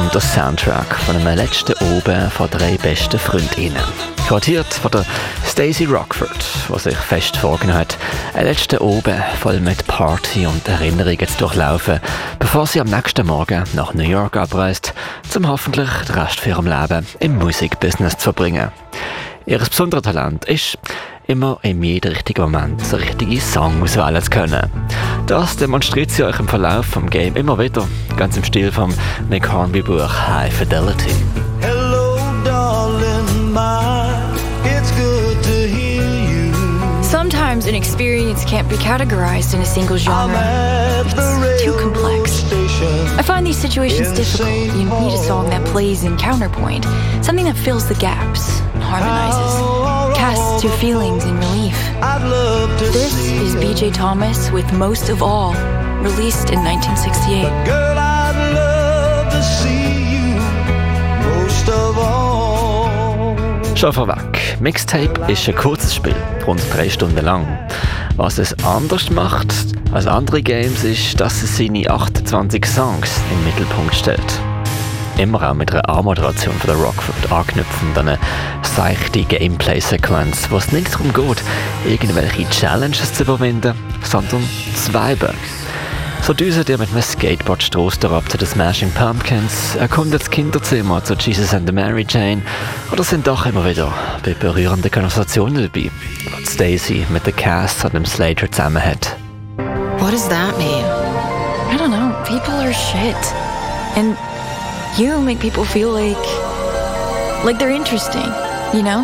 und der Soundtrack von einem letzten Oben von 3 besten Freundinnen. Quartiert von der Stacey Rockford, die sich fest vorgenommen hat, einen letzten Oben voll mit Party und Erinnerungen zu durchlaufen, bevor sie am nächsten Morgen nach New York abreist, um hoffentlich den Rest von ihrem Leben im Musikbusiness zu verbringen. Ihr besonderes Talent ist, immer in jedem richtigen Moment so richtige Song auswählen zu können. Das demonstriert sie euch im Verlauf vom Game immer wieder, ganz im Stil vom Nick Hornby-Buch High Fidelity. Hello, darling, it's good to hear you. Sometimes an experience can't be categorized in a single genre. It's too complex. I find these situations difficult. You need a song that plays in counterpoint, something that fills the gaps and harmonizes, casts your feelings in relief. This is B.J. Thomas with Most of All, released in 1968. Girl, I'd love to see you most of all. Schon vorweg, Mixtape ist ein kurzes Spiel, rund 3 Stunden lang. Was es anders macht als andere Games ist, dass es seine 28 Songs im Mittelpunkt stellt. Immer auch mit einer A-Moderation von der Rockford anknüpfend an eine seichte Gameplay-Sequenz, wo es nicht darum geht, irgendwelche Challenges zu überwinden, sondern zu viben. So düsen ihr mit einem Skateboard-Stoss herab zu den Smashing Pumpkins, erkundet das Kinderzimmer zu Jesus and the Mary Chain oder sind doch immer wieder bei berührenden Konversationen dabei, die Stacey mit der Cast und dem Slater zusammen hat. What does that mean? I don't know. People are shit. And you make people feel like they're interesting, you know?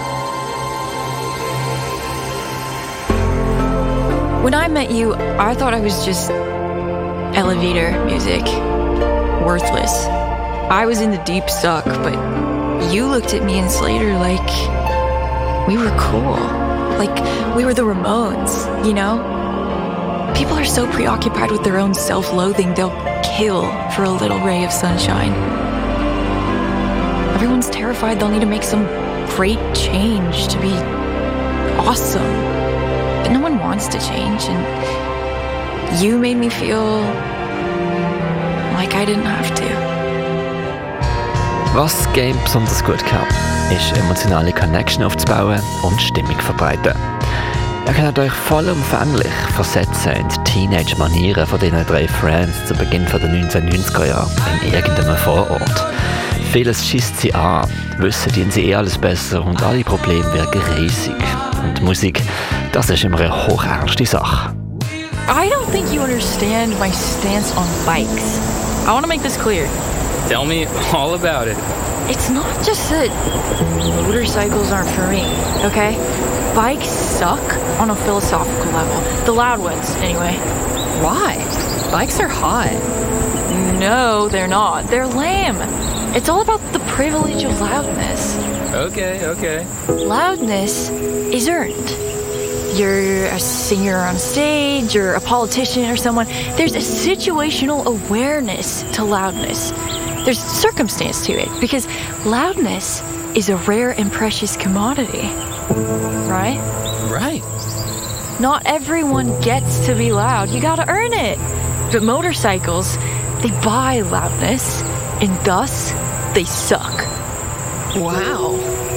When I met you, I thought I was just elevator music. Worthless. I was in the deep suck, but you looked at me and Slater like we were cool. Like we were the Ramones, you know? People are so preoccupied with their own self-loathing, they'll kill for a little ray of sunshine. Everyone's terrified they'll need to make some great change to be awesome. But no one wants to change, and you made me feel like I didn't have to. Was das Game besonders gut kann, ist emotionale Connection aufzubauen und Stimmung verbreiten. Ihr könnt euch vollumfänglich versetzen in die Teenage-Manieren von diesen 3 Friends zu Beginn der 1990er Jahre in irgendeinem Vorort. Vieles schießt sie an, wissen dienen sie alles besser und alle Probleme wirken riesig. Und Musik, das ist immer eine hochernste Sache. I don't think you understand my stance on bikes. I want to make this clear. Tell me all about it. It's not just that motorcycles aren't for me, okay? Bikes suck on a philosophical level. The loud ones, anyway. Why? Bikes are hot. No, they're not. They're lame. It's all about the privilege of loudness. Okay. Loudness is earned. You're a singer on stage, or a politician or someone. There's a situational awareness to loudness. There's circumstance to it, because loudness is a rare and precious commodity. Right? Right. Not everyone gets to be loud. You gotta earn it. But motorcycles, they buy loudness, and thus, they suck. Wow.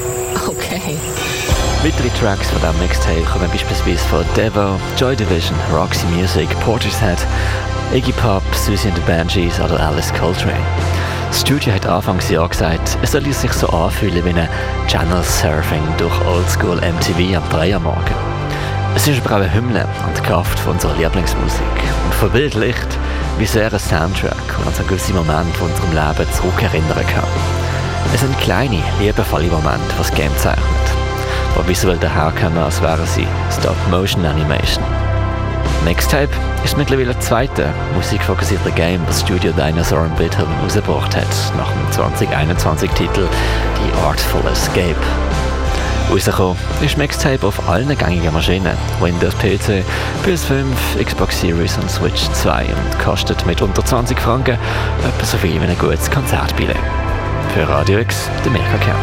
Okay. Weitere Tracks von diesem Mixtape kommen beispielsweise von Devo, Joy Division, Roxy Music, Portishead, Iggy Pop, Susie and the Banshees oder Alice Coltrane. Das Studio hat Anfangs Jahr gesagt, es soll sich so anfühlen wie ein Channel-Surfing durch Oldschool MTV am 3 Uhr morgen. Es ist aber auch eine Hymne an die Kraft von unserer Lieblingsmusik und verbildlicht, wie sehr ein Soundtrack und an so gewisse Momente von unserem Leben zurückerinnern kann. Es sind kleine, liebevolle Momente, die das Game zeichnet, die visuell daherkommen, als wären sie Stop-Motion-Animation. Mixtape ist mittlerweile das zweite musikfokussierte Game, das Studio Dinosaur und Beethoven rausgebracht hat, nach dem 2021-Titel The Artful Escape. Rausgekommen ist Mixtape auf allen gängigen Maschinen, Windows PC, PS5, Xbox Series und Switch 2 und kostet mit unter 20 Franken etwa so viel wie ein gutes Konzertbillett. Für Radio X, der Mirka Kern.